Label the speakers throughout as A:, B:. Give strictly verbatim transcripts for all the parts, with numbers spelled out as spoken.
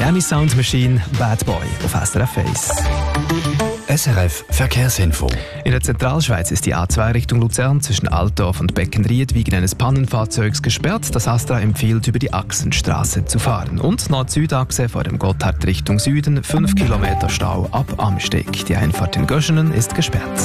A: Miami Sound Machine, Bad Boy auf S R F eins.
B: S R F Verkehrsinfo.
A: In der Zentralschweiz ist die A zwei Richtung Luzern zwischen Altdorf und Beckenried wegen eines Pannenfahrzeugs gesperrt. Das Astra empfiehlt, über die Achsenstraße zu fahren. Und Nord-Süd-Achse vor dem Gotthard Richtung Süden, fünf Kilometer Stau ab Amsteg. Die Einfahrt in Göschenen ist gesperrt.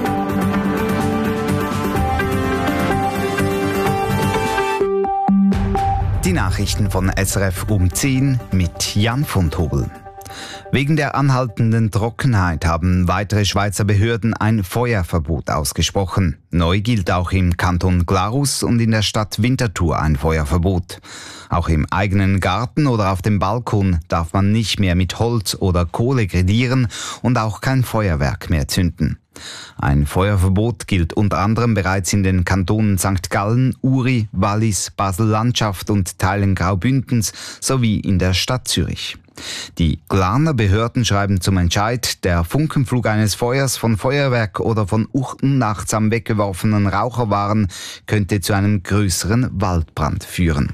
C: Die Nachrichten von S R F um zehn mit Jan von Tobel. Wegen der anhaltenden Trockenheit haben weitere Schweizer Behörden ein Feuerverbot ausgesprochen. Neu gilt auch im Kanton Glarus und in der Stadt Winterthur ein Feuerverbot. Auch im eigenen Garten oder auf dem Balkon darf man nicht mehr mit Holz oder Kohle grillieren und auch kein Feuerwerk mehr zünden. Ein Feuerverbot gilt unter anderem bereits in den Kantonen Sankt Gallen, Uri, Wallis, Basel-Landschaft und Teilen Graubündens sowie in der Stadt Zürich. Die Glarner Behörden schreiben zum Entscheid, der Funkenflug eines Feuers von Feuerwerk oder von unachtsam weggeworfenen Raucherwaren könnte zu einem größeren Waldbrand führen.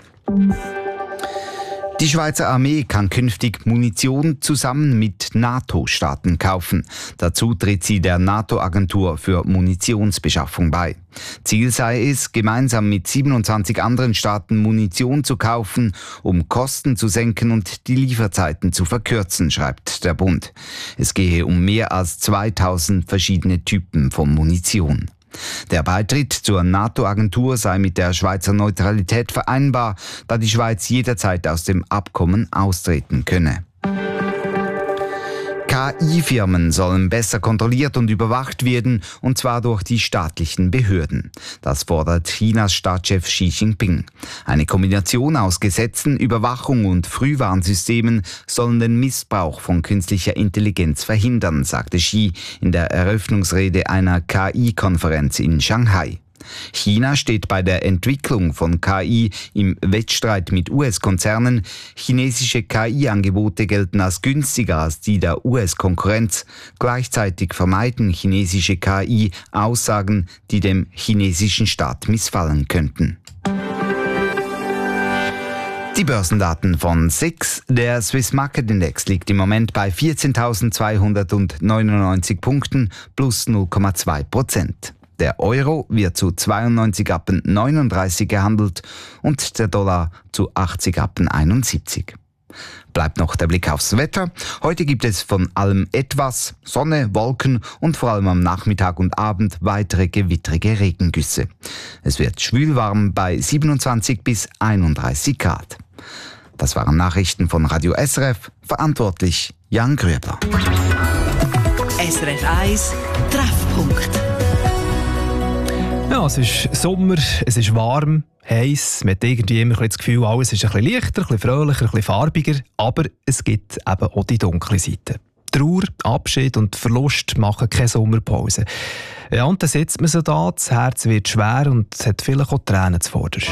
C: Die Schweizer Armee kann künftig Munition zusammen mit NATO-Staaten kaufen. Dazu tritt sie der NATO-Agentur für Munitionsbeschaffung bei. Ziel sei es, gemeinsam mit siebenundzwanzig anderen Staaten Munition zu kaufen, um Kosten zu senken und die Lieferzeiten zu verkürzen, schreibt der Bund. Es gehe um mehr als zweitausend verschiedene Typen von Munition. Der Beitritt zur NATO-Agentur sei mit der Schweizer Neutralität vereinbar, da die Schweiz jederzeit aus dem Abkommen austreten könne. K I-Firmen sollen besser kontrolliert und überwacht werden, und zwar durch die staatlichen Behörden. Das fordert Chinas Staatschef Xi Jinping. Eine Kombination aus Gesetzen, Überwachung und Frühwarnsystemen sollen den Missbrauch von künstlicher Intelligenz verhindern, sagte Xi in der Eröffnungsrede einer K I-Konferenz in Shanghai. China steht bei der Entwicklung von K I im Wettstreit mit U S-Konzernen. Chinesische K I-Angebote gelten als günstiger als die der U S-Konkurrenz. Gleichzeitig vermeiden chinesische K I Aussagen, die dem chinesischen Staat missfallen könnten. Die Börsendaten von S I X. Der Swiss Market Index liegt im Moment bei vierzehntausendzweihundertneunundneunzig Punkten plus null Komma zwei Prozent. Der Euro wird zu zweiundneunzig Rappen neununddreißig gehandelt und der Dollar zu achtzig Rappen einundsiebzig. Bleibt noch der Blick aufs Wetter. Heute gibt es von allem etwas: Sonne, Wolken und vor allem am Nachmittag und Abend weitere gewittrige Regengüsse. Es wird schwülwarm bei siebenundzwanzig bis einunddreißig Grad. Das waren Nachrichten von Radio S R F. Verantwortlich Jan Grübler.
D: S R F eins Treffpunkt.
A: Ja, es ist Sommer, es ist warm, heiß. Man hat irgendwie immer das Gefühl, alles ist ein bisschen leichter, ein bisschen fröhlicher, ein bisschen farbiger. Aber es gibt eben auch die dunkle Seite. Trauer, Abschied und Verlust machen keine Sommerpause. Ja, und dann sitzt man so da, das Herz wird schwer und es hat vielleicht auch Tränen zuvorderst.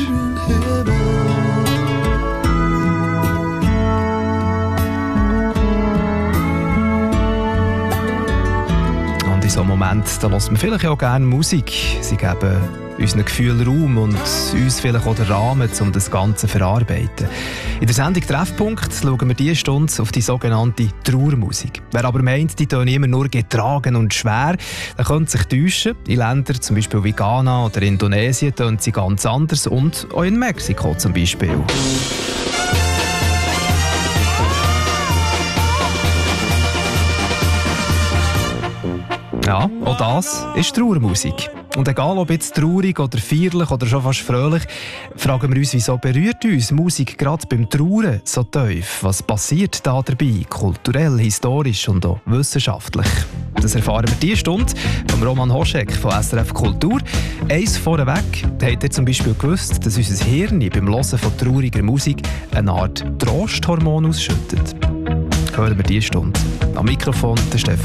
A: In so einem Moment, da hört man vielleicht auch gerne Musik. Sie geben unseren Gefühlen Raum und uns vielleicht auch den Rahmen, um das Ganze zu verarbeiten. In der Sendung Treffpunkt schauen wir diese Stunde auf die sogenannte Trauermusik. Wer aber meint, die tönen immer nur getragen und schwer, der könnte sich täuschen. In Ländern zum Beispiel wie Ghana oder Indonesien tönen sie ganz anders und auch in Mexiko zum Beispiel. Ja, auch das ist Trauermusik. Und egal ob jetzt traurig oder feierlich oder schon fast fröhlich, fragen wir uns, wieso berührt uns Musik gerade beim Trauern so tief? Was passiert da dabei, kulturell, historisch und auch wissenschaftlich? Das erfahren wir diese Stunde von Roman Hoschek von S R F Kultur. Eins vorweg, habt ihr zum Beispiel gewusst, dass unser Hirn beim Hören von trauriger Musik eine Art Trosthormon ausschüttet? Hören wir diese Stunde. Am Mikrofon der Stefan.